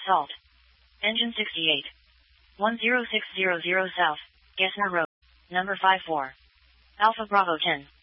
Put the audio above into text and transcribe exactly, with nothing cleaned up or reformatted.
Salt. Engine sixty-eight. one zero six zero zero South, Gessner Road. Number five four. Alpha Bravo ten.